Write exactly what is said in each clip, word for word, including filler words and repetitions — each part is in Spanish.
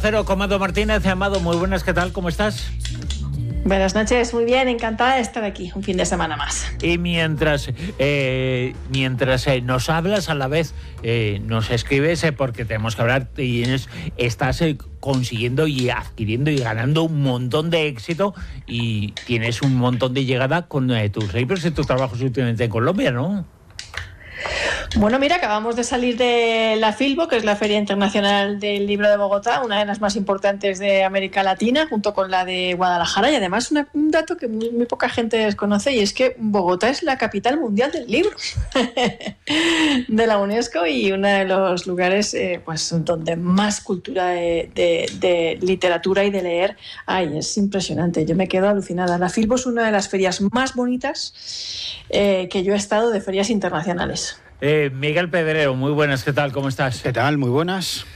Cero con Amado Martínez. Amado, muy buenas, ¿qué tal? ¿Cómo estás? Buenas noches, muy bien, encantada de estar aquí un fin de semana más. Y mientras eh, mientras eh, nos hablas, a la vez eh, nos escribes, eh, porque tenemos que hablar, y estás eh, consiguiendo y adquiriendo y ganando un montón de éxito, y tienes un montón de llegada con eh, tus libros y tus trabajos últimamente en Colombia, ¿no? Bueno, mira, acabamos de salir de la Filbo, que es la Feria Internacional del Libro de Bogotá, una de las más importantes de América Latina, junto con la de Guadalajara, y además una, un dato que muy, muy poca gente desconoce, y es que Bogotá es la capital mundial del libro de la UNESCO, y uno de los lugares eh, pues, donde más cultura de, de, de literatura y de leer hay. Es impresionante, yo me quedo alucinada. La Filbo es una de las ferias más bonitas eh, que yo he estado de ferias internacionales. Eh, Miguel Pedrero, muy buenas, ¿qué tal? ¿Cómo estás? ¿Qué tal? Muy buenas.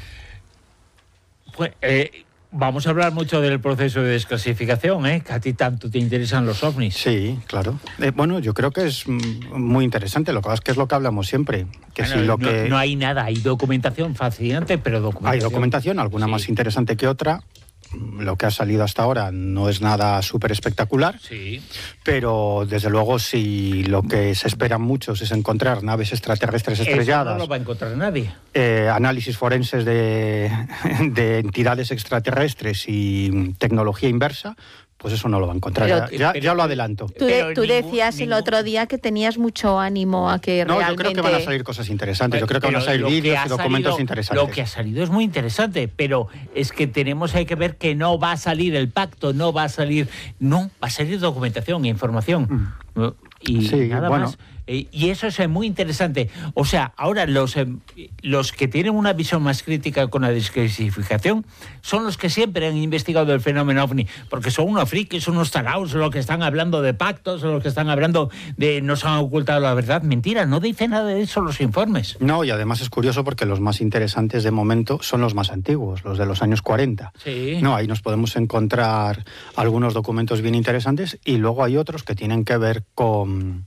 Pues, eh, vamos a hablar mucho del proceso de desclasificación, ¿eh? Que a ti tanto te interesan los ovnis. Sí, claro. Eh, bueno, yo creo que es muy interesante. Lo que pasa es que es lo que hablamos siempre. Que bueno, si lo no, que... no hay nada, hay documentación fascinante, pero documentación... Hay documentación, alguna sí. más interesante que otra. Lo que ha salido hasta ahora no es nada súper espectacular, sí. Pero desde luego si lo que se esperan muchos es encontrar naves extraterrestres estrelladas... Eso no lo va a encontrar nadie. Eh, análisis forenses de, de entidades extraterrestres y tecnología inversa... Pues eso no lo va a encontrar, pero, ya, ya, ya lo adelanto. Tú, de, tú decías ningún, el otro día que tenías mucho ánimo a que no, realmente... No, yo creo que van a salir cosas interesantes, yo creo que van a salir vídeos y documentos salido, interesantes. Lo que ha salido es muy interesante, pero es que tenemos hay que ver que no va a salir el pacto, no va a salir... No, va a salir documentación e información. Mm. Y sí, nada bueno. más. Y eso es muy interesante. O sea, ahora los, los que tienen una visión más crítica con la desclasificación son los que siempre han investigado el fenómeno ovni, porque son unos frikis, son unos taraos, los que están hablando de pactos, los que están hablando de nos han ocultado la verdad. Mentira, no dice nada de eso los informes. No, y además es curioso porque los más interesantes de momento son los más antiguos, los de los años cuarenta. Sí. No, ahí nos podemos encontrar algunos documentos bien interesantes y luego hay otros que tienen que ver con...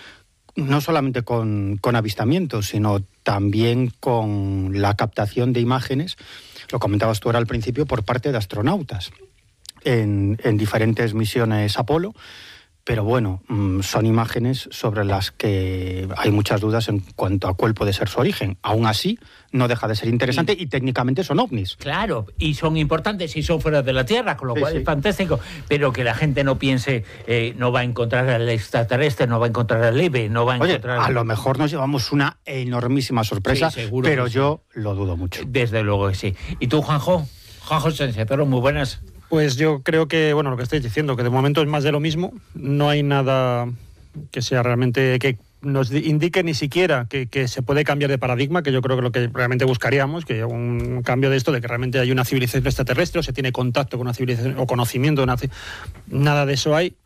no solamente con, con avistamientos, sino también con la captación de imágenes, lo comentabas tú ahora al principio, por parte de astronautas en, en diferentes misiones Apolo. Pero bueno, son imágenes sobre las que hay muchas dudas en cuanto a cuál puede ser su origen. Aún así, no deja de ser interesante y, y técnicamente son ovnis. Claro, y son importantes y son fuera de la Tierra, con lo sí, cual sí. es fantástico. Pero que la gente no piense, eh, no va a encontrar al extraterrestre, no va a encontrar al Libre, no va a Oye, encontrar... a lo mejor nos llevamos una enormísima sorpresa, sí, seguro pero sí. yo lo dudo mucho. Desde luego que sí. ¿Y tú, Juanjo? Juanjo Sánchez, muy buenas. Pues yo creo que, bueno, lo que estáis diciendo, que de momento es más de lo mismo. No hay nada que sea realmente, que nos indique ni siquiera que, que se puede cambiar de paradigma, que yo creo que lo que realmente buscaríamos, que un cambio de esto, de que realmente hay una civilización extraterrestre, o se tiene contacto con una civilización, o conocimiento de una civilización. Nada de eso hay.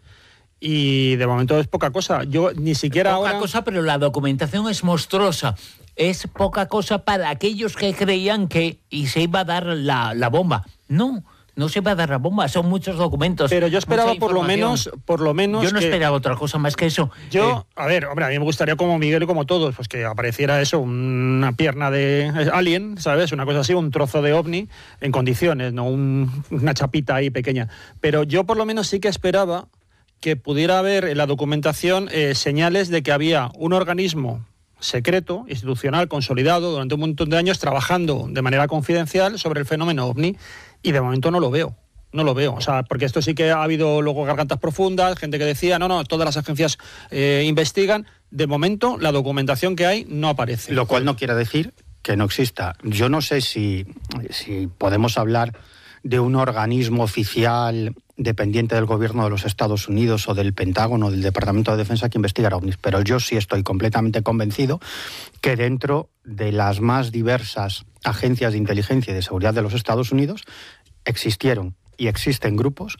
Y de momento es poca cosa. Yo ni siquiera poca ahora... cosa, pero la documentación es monstruosa. Es poca cosa para aquellos que creían que y se iba a dar la, la bomba. No. No se va a dar la bomba, son muchos documentos. Pero yo esperaba por lo menos, por lo menos. Yo no que... esperaba otra cosa más que eso. Yo, eh... a ver, hombre, a mí me gustaría como Miguel y como todos, pues que apareciera eso, una pierna de alien, ¿sabes? Una cosa así, un trozo de ovni en condiciones, no un, una chapita ahí pequeña. Pero yo por lo menos sí que esperaba que pudiera haber en la documentación eh, señales de que había un organismo secreto, institucional, consolidado durante un montón de años trabajando de manera confidencial sobre el fenómeno ovni. Y de momento no lo veo, no lo veo. O sea, porque esto sí que ha habido luego gargantas profundas, gente que decía, no, no, todas las agencias eh, investigan. De momento, la documentación que hay no aparece. Lo cual no quiere decir que no exista. Yo no sé si, si podemos hablar de un organismo oficial dependiente del gobierno de los Estados Unidos o del Pentágono o del Departamento de Defensa que investigara ovnis, pero yo sí estoy completamente convencido que dentro de las más diversas agencias de inteligencia y de seguridad de los Estados Unidos existieron y existen grupos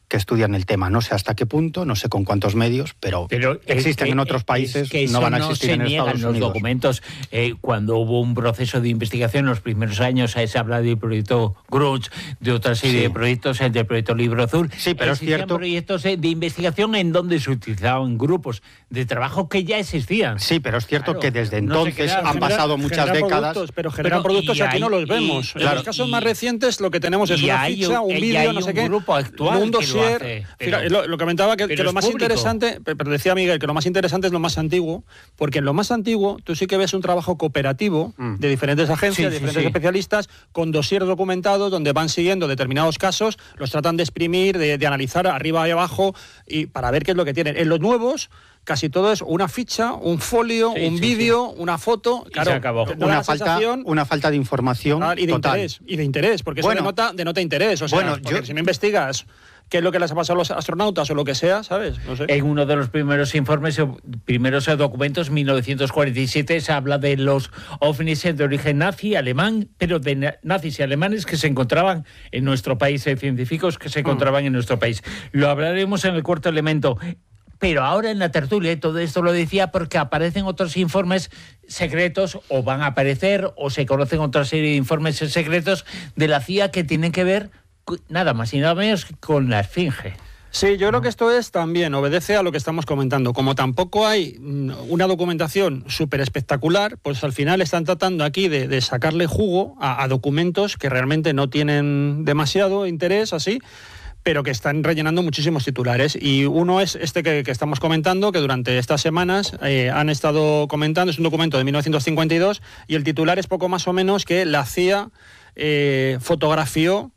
que estudian el tema. No sé hasta qué punto, no sé con cuántos medios, pero, pero existen que, en otros países, que no van a existir no en Estados los Unidos. Documentos, eh, cuando hubo un proceso de investigación en los primeros años, ahí se habla del proyecto Grudge, de otra serie sí. de proyectos, el del proyecto Libro Azul. Sí, pero es cierto. Proyectos de investigación en donde se utilizaban grupos de trabajo que ya existían. Sí, pero es cierto claro, que desde no entonces queda, han genera, pasado muchas genera décadas. Productos, pero generan pero, productos y aquí hay, no los vemos. Y, en claro, los casos y, más recientes lo que tenemos es una ficha, un vídeo, no sé qué. Grupo actual un dossier. que lo, hace, lo, lo comentaba que, que lo más público. interesante, pero decía Miguel que lo más interesante es lo más antiguo, porque en lo más antiguo tú sí que ves un trabajo cooperativo mm. de diferentes agencias, sí, de diferentes sí, sí. especialistas, con dossier documentados donde van siguiendo determinados casos, los tratan de exprimir, de, de analizar arriba y abajo y para ver qué es lo que tienen. En los nuevos casi todo es una ficha, un folio, sí, un sí, vídeo, sí. una foto. Y claro, se acabó. Una falta, una falta de información y de total. interés, y de interés, porque bueno, eso denota, denota interés. O sea, bueno, porque yo... si no investigas qué es lo que les ha pasado a los astronautas o lo que sea, ¿sabes? No sé. En uno de los primeros informes, primeros documentos, mil novecientos cuarenta y siete, se habla de los ovnis de origen nazi, alemán, pero de nazis y alemanes que se encontraban en nuestro país, eh, científicos que se encontraban mm. en nuestro país. Lo hablaremos en el cuarto elemento. Pero ahora en la tertulia, todo esto lo decía porque aparecen otros informes secretos, o van a aparecer, o se conocen otra serie de informes secretos de la C I A que tienen que ver nada más y nada menos con la Esfinge. Sí, yo creo que esto es también, obedece a lo que estamos comentando. Como tampoco hay una documentación súper espectacular, pues al final están tratando aquí de, de sacarle jugo a, a documentos que realmente no tienen demasiado interés, así, pero que están rellenando muchísimos titulares. Y uno es este que, que estamos comentando, que durante estas semanas eh, han estado comentando, es un documento de mil novecientos cincuenta y dos, y el titular es poco más o menos que la C I A eh, fotografió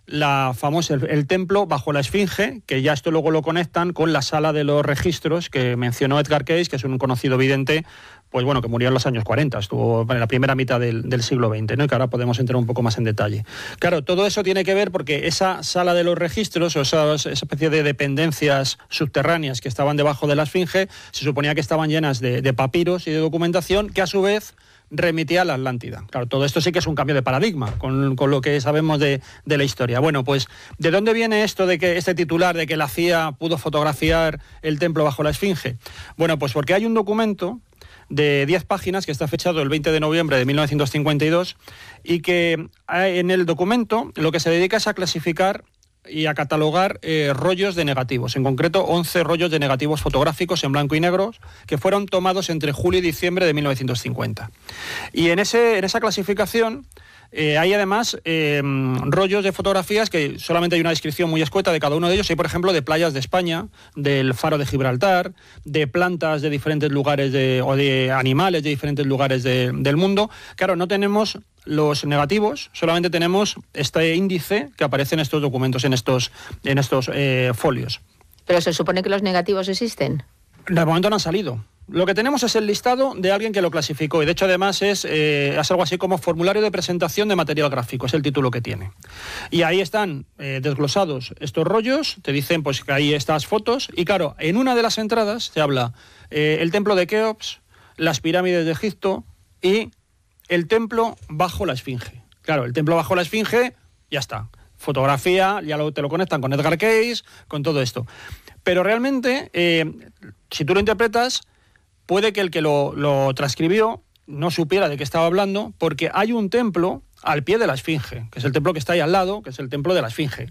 la famosa, el, el templo bajo la Esfinge, que ya esto luego lo conectan con la sala de los registros que mencionó Edgar Cayce, que es un conocido vidente, pues bueno, que murió en los años cuarenta, estuvo en la primera mitad del, del siglo veinte, ¿no? Y que ahora podemos entrar un poco más en detalle. Claro, todo eso tiene que ver porque esa sala de los registros, o esa, esa especie de dependencias subterráneas que estaban debajo de la Esfinge, se suponía que estaban llenas de, de papiros y de documentación que a su vez remitía a la Atlántida. Claro, todo esto sí que es un cambio de paradigma con, con lo que sabemos de, de la historia. Bueno, pues, ¿de dónde viene esto de que este titular de que la C I A pudo fotografiar el templo bajo la Esfinge? Bueno, pues porque hay un documento de diez páginas que está fechado el veinte de noviembre de mil novecientos cincuenta y dos y que en el documento lo que se dedica es a clasificar y a catalogar eh, rollos de negativos, en concreto once rollos de negativos fotográficos en blanco y negro que fueron tomados entre julio y diciembre de mil novecientos cincuenta. Y en, ese, en esa clasificación eh, hay además eh, rollos de fotografías que solamente hay una descripción muy escueta de cada uno de ellos. Hay, por ejemplo, de playas de España, del faro de Gibraltar, de plantas de diferentes lugares de, o de animales de diferentes lugares de, del mundo. Claro, no tenemos los negativos, solamente tenemos este índice que aparece en estos documentos, en estos, en estos eh, folios. ¿Pero se supone que los negativos existen? De momento no han salido. Lo que tenemos es el listado de alguien que lo clasificó y de hecho además es, eh, es algo así como formulario de presentación de material gráfico, es el título que tiene. Y ahí están eh, desglosados estos rollos, te dicen pues que hay estas fotos y claro, en una de las entradas se habla eh, el templo de Keops, las pirámides de Egipto y el templo bajo la Esfinge. Claro, el templo bajo la Esfinge, ya está. Fotografía, ya lo, te lo conectan con Edgar Cayce, con todo esto. Pero realmente, eh, si tú lo interpretas, puede que el que lo, lo transcribió no supiera de qué estaba hablando, porque hay un templo al pie de la Esfinge, que es el templo que está ahí al lado, que es el templo de la Esfinge.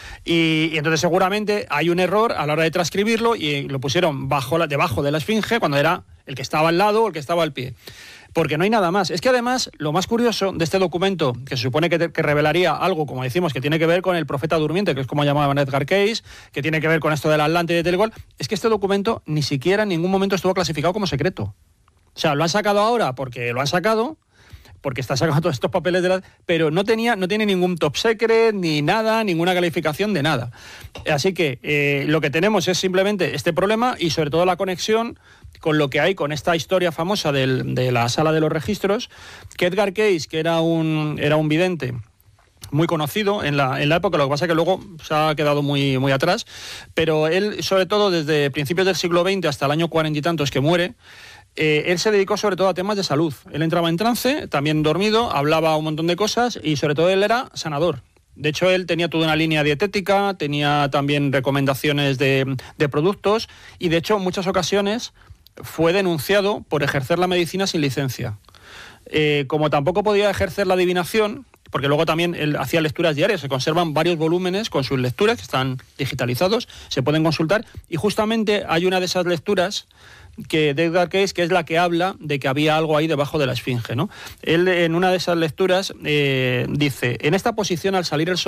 Y, y entonces seguramente hay un error a la hora de transcribirlo y lo pusieron bajo la, debajo de la Esfinge cuando era el que estaba al lado o el que estaba al pie. Porque no hay nada más. Es que además, lo más curioso de este documento, que se supone que, te, que revelaría algo, como decimos, que tiene que ver con el profeta durmiente, que es como llamaban Edgar Cayce, que tiene que ver con esto del Atlántida y tal igual, es que este documento ni siquiera en ningún momento estuvo clasificado como secreto. O sea, lo han sacado ahora porque lo han sacado, porque está sacando todos estos papeles de la... pero no tenía, no tiene ningún top secret, ni nada, ninguna calificación de nada. Así que eh, lo que tenemos es simplemente este problema y sobre todo la conexión con lo que hay con esta historia famosa del, de la sala de los registros, que Edgar Cayce, que era un, era un vidente muy conocido en la, en la época, lo que pasa es que luego se ha quedado muy, muy atrás, pero él, sobre todo desde principios del siglo veinte hasta el año cuarenta y tantos que muere, eh, él se dedicó sobre todo a temas de salud. Él entraba en trance, también dormido, hablaba un montón de cosas y sobre todo él era sanador. De hecho, él tenía toda una línea dietética, tenía también recomendaciones de, de productos y, de hecho, en muchas ocasiones fue denunciado por ejercer la medicina sin licencia. Eh, como tampoco podía ejercer la adivinación, porque luego también él hacía lecturas diarias, se conservan varios volúmenes con sus lecturas, que están digitalizados, se pueden consultar, y justamente hay una de esas lecturas que de Edgar Cayce, que es la que habla de que había algo ahí debajo de la esfinge, ¿no? Él, en una de esas lecturas, eh, dice: en esta posición, al salir el sol